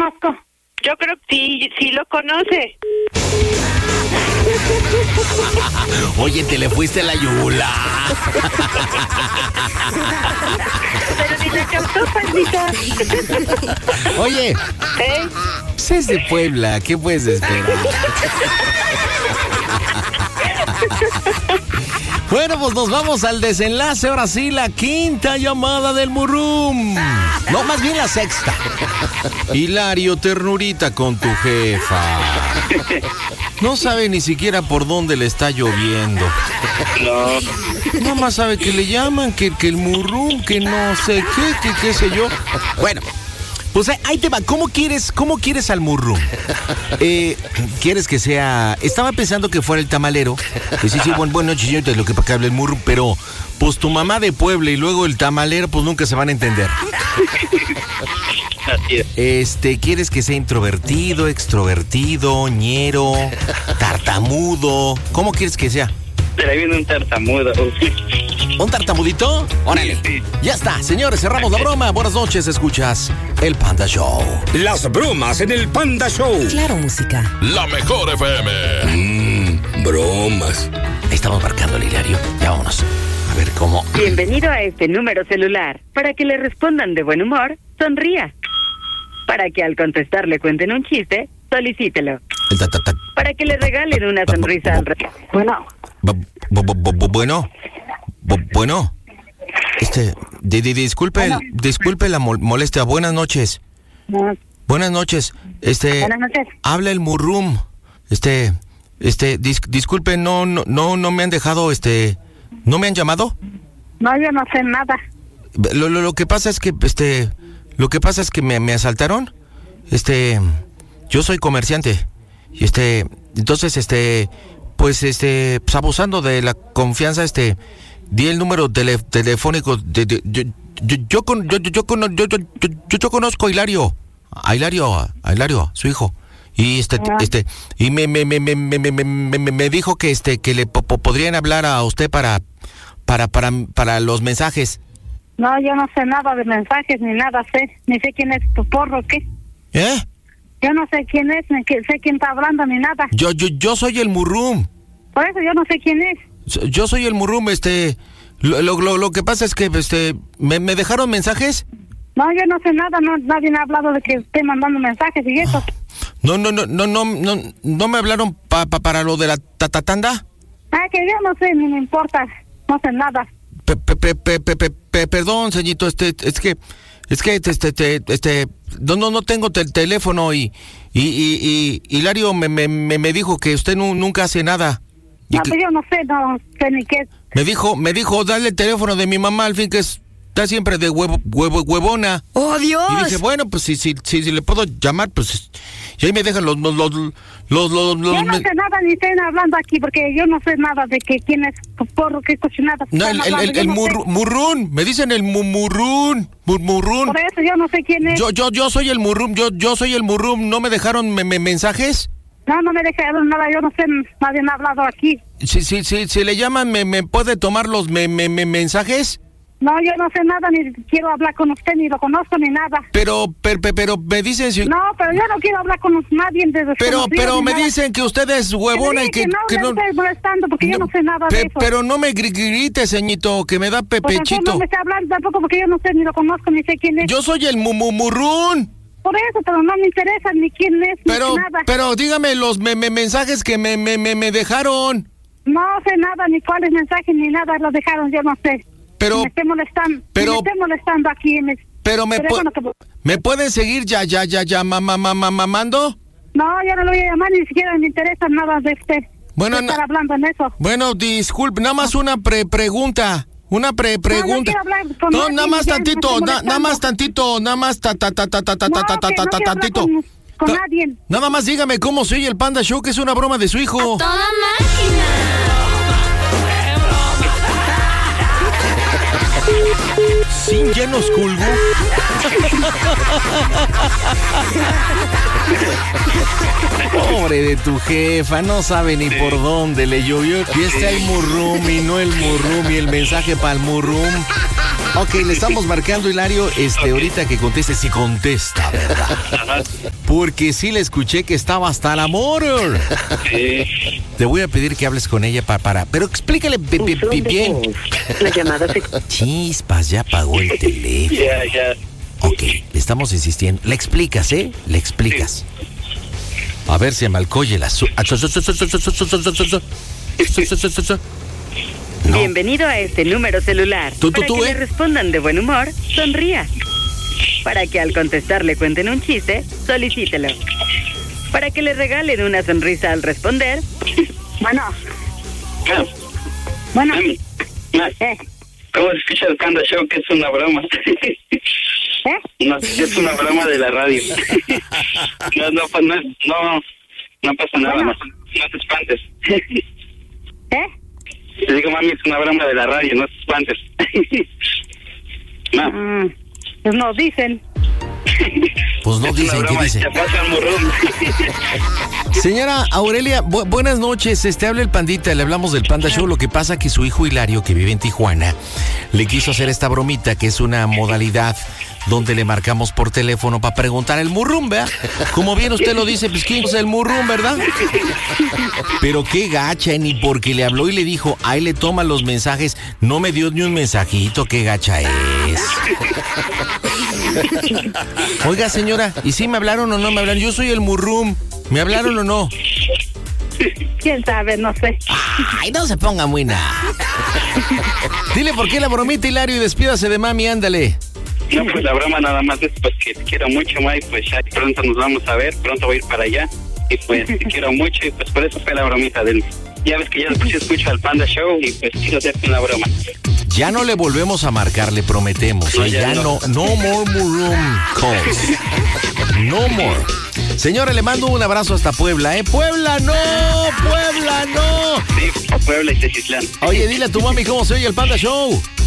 conozco. Yo creo que sí lo conoce. Oye, te le fuiste a la yugular. Pero ni la captó, pandita. Oye, pues es de Puebla, ¿qué puedes esperar? Bueno, pues nos vamos al desenlace. Ahora sí, la quinta llamada del Murrum. No, más bien la sexta. Hilario, ternurita con tu jefa. No sabe ni siquiera por dónde le está lloviendo. No. Nada más sabe que le llaman, que el Murrum, que no sé qué sé yo. Bueno, pues ahí te va. ¿Cómo quieres al Murrum? ¿Quieres que sea...? Estaba pensando que fuera el tamalero. Sí, bueno, señorita, lo que para que hable el Murrum, pero pues tu mamá de Puebla y luego el tamalero, pues nunca se van a entender. Así es. ¿Quieres que sea introvertido, extrovertido, ñero, tartamudo? ¿Cómo quieres que sea? Se le viene un tartamudo. ¿Un tartamudito? Órale. Sí. Ya está, señores, cerramos la broma. Buenas noches, escuchas El Panda Show. Las bromas en El Panda Show. Claro, música. La mejor FM. Bromas. Ahí estamos marcando el Hilario. Ya vámonos. A ver cómo. Bienvenido a este número celular. Para que le respondan de buen humor, sonría. Para que al contestar le cuenten un chiste, solicítelo. Para que le regalen una sonrisa al revés. Bueno. Bueno. Disculpe la molestia. Buenas noches. Buenas noches. Buenas noches. Habla el Murrum. Disculpe, no me han dejado, ¿no me han llamado? No, yo no sé nada. Lo que pasa es que me asaltaron. Yo soy comerciante. Y entonces, pues abusando de la confianza, di el número telefónico yo conozco a Hilario, su hijo. Y y me dijo que le podrían hablar a usted para los mensajes. No, yo no sé nada de mensajes ni nada, ni sé quién es tu porro, ¿qué? ¿Eh? Yo no sé quién es, ni sé quién está hablando ni nada. Yo soy el Murrum. Por eso yo no sé quién es. Yo soy el Murrum, lo que pasa es que me dejaron mensajes. No, yo no sé nada, nadie me ha hablado de que esté mandando mensajes y eso. No me hablaron para lo de la tanda. Que yo no sé, ni me importa, no sé nada. Perdón, señorito, es que no tengo teléfono y Hilario me dijo que usted nunca hace nada. No, pues yo no sé ni qué. Me dijo, dale el teléfono de mi mamá, al fin que está siempre de huevona. ¡Oh, Dios! Y dije, bueno, pues si le puedo llamar, pues... Y ahí me dejan los Yo no sé nada, ni estoy hablando aquí, porque yo no sé nada de que quién es porro, qué cochinada. No, el Murrún, me dicen el Murrún. Por eso yo no sé quién es. Yo soy el Murrún, yo soy el Murrún. ¿No me dejaron mensajes? No me dejaron nada, yo no sé, nadie me ha hablado aquí. Si le llaman, ¿me puede tomar los mensajes? No, yo no sé nada, ni quiero hablar con usted, ni lo conozco, ni nada. Pero me dicen... No, pero yo no quiero hablar con nadie desde Pero me dicen que usted es huevona y que no... me estoy molestando, porque yo no sé nada de eso. Pero no me grite, ceñito, que me da pepechito. Pues no me está hablando tampoco, porque yo no sé, ni lo conozco, ni sé quién es. Yo soy el Murrún. Por eso, pero no me interesa ni quién es, ni nada. Pero dígame los mensajes que me dejaron. No sé nada, ni cuáles mensajes, ni nada los dejaron, yo no sé. Pero me estoy molestando aquí. Pero ¿me pueden seguir mamando? No, yo no lo voy a llamar, ni siquiera me interesa nada de usted. Bueno, estar hablando en eso. Bueno, disculpe, nada más una pregunta. Una pregunta. No, nada más tantito, nada más tantito, nada más tantito. Con nadie. Nada más dígame cómo soy el Panda Show, que es una broma de su hijo. ¡A toda máquina! Sin llenos culgo. Pobre de tu jefa, no sabe ni por dónde le llovió. Y está el Murrum y no el Murrum, y el mensaje para el Murrum. Ok, le estamos marcando, Hilario, ahorita que conteste, si contesta, ¿verdad? Ajá. Porque sí le escuché que estaba hasta el amor. Sí. Te voy a pedir que hables con ella para... Pero explícale bien. La llamada se... Chispas, ya apagó el teléfono. Ya. Ok, le estamos insistiendo. Le explicas, ¿eh? Le explicas. A ver si Amalcoye la... No. Bienvenido a este número celular. Para que le respondan de buen humor, sonría. Para que al contestar le cuenten un chiste, solicítelo. Para que le regalen una sonrisa al responder. Bueno. ¿Cómo se escucha el Panda Show? Que es una broma. No, es una broma de la radio. No pasa nada, no te espantes. Te digo, mami, es una broma de la radio, no te espantes. Pues no dicen. Pues no dicen, ¿qué dicen? Señora Aurelia, buenas noches, habla el Pandita, le hablamos del Panda Show. Lo que pasa que su hijo Hilario, que vive en Tijuana, le quiso hacer esta bromita, que es una modalidad donde le marcamos por teléfono para preguntar el murrum, ¿verdad? Como bien usted lo dice, pues ¿quién es el murrum, verdad? Pero qué gacha, ni porque le habló y le dijo, ahí le toman los mensajes, no me dio ni un mensajito, qué gacha es. Oiga, señora, ¿y si me hablaron o no me hablaron? Yo soy el murrum, ¿me hablaron o no? ¿Quién sabe? No sé. Ay, no se ponga muy nada. Dile por qué la bromita, Hilario, y despídase de mami, ándale. No, pues la broma nada más es pues que te quiero mucho, ma, y pues ya pronto nos vamos a ver, pronto voy a ir para allá, y pues te quiero mucho, y pues por eso fue la bromita del... Ya ves que ya después escucho al Panda Show, y pues quiero hacerte una broma. Ya no le volvemos a marcar, le prometemos. No, ya no more Murrum calls. No more. Señora, le mando un abrazo hasta Puebla, ¿eh? ¡Puebla no! ¡Puebla no! Sí, Puebla y Tezislán. Oye, dile a tu mami cómo se oye el Panda Show.